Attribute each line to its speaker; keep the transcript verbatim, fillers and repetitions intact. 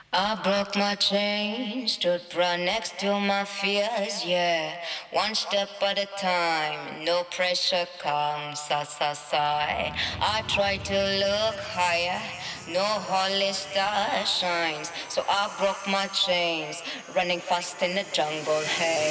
Speaker 1: I broke my chain, stood proud next to my fears, yeah. One step at a time, no pressure comes, sa sa sigh. I try to look higher, no holy star shines. So I broke my chains, running fast in the jungle, hey.